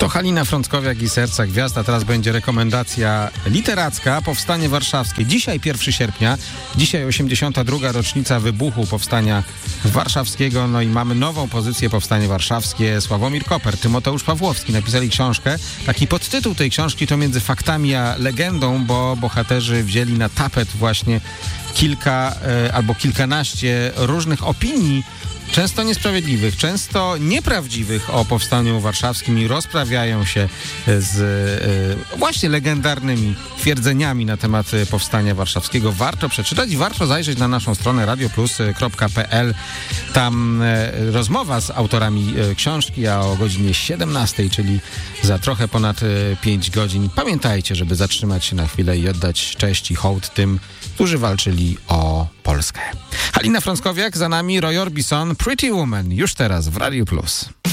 To Halina Frąckowiak i Serca Gwiazd, a teraz będzie rekomendacja literacka. Powstanie Warszawskie. Dzisiaj 1 sierpnia, dzisiaj 82. rocznica wybuchu Powstania Warszawskiego. No i mamy nową pozycję Powstanie Warszawskie. Sławomir Koper, Tymoteusz Pawłowski napisali książkę. Taki podtytuł tej książki to Między faktami a legendą, bo bohaterzy wzięli na tapet właśnie kilka albo kilkanaście różnych opinii, często niesprawiedliwych, często nieprawdziwych o Powstaniu Warszawskim i rozprawiają się z właśnie legendarnymi twierdzeniami na temat Powstania Warszawskiego. Warto przeczytać i warto zajrzeć na naszą stronę radioplus.pl. Tam rozmowa z autorami książki, a o godzinie 17, czyli za trochę ponad 5 godzin. Pamiętajcie, żeby zatrzymać się na chwilę i oddać cześć i hołd tym, którzy walczyli o Polskę. Halina Frąckowiak, za nami Roy Orbison, Pretty Woman, już teraz w Radio Plus.